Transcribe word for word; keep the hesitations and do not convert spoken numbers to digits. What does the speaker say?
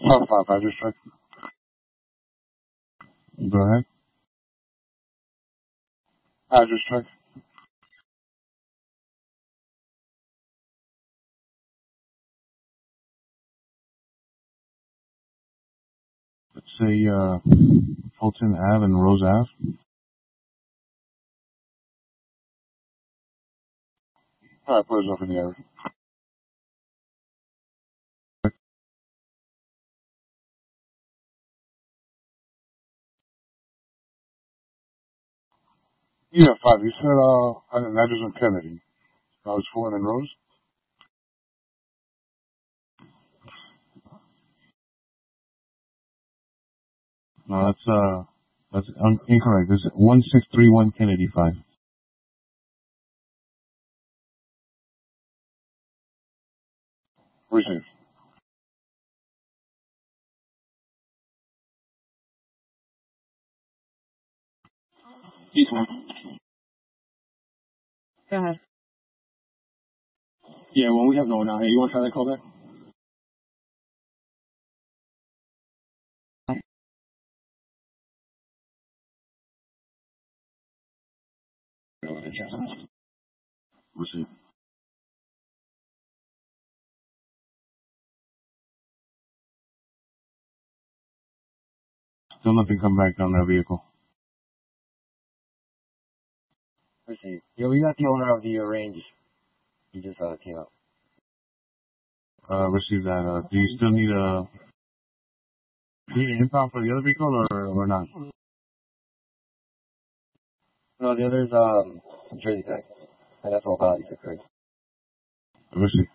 South five, address check. Go ahead. Address check. Let's say uh, Fulton Ave and Rose Ave. All right, put us off in the area. Yeah, five. You said uh, an address on Kennedy. I was Fulton and Rose. No, that's uh, that's un- incorrect. It's one six three one Kennedy five. Received. East one. Go ahead. Yeah, well, we have no one out here. You want to try that call back? Received. Still nothing come back on that vehicle. Received. Yeah, we got the owner of the uh, range. He just uh, came out. Uh, received that. Uh, do you still need a do you need an impound for the other vehicle or or not? No, the other's um Jersey Tech, and that's all bodies are correct. Received.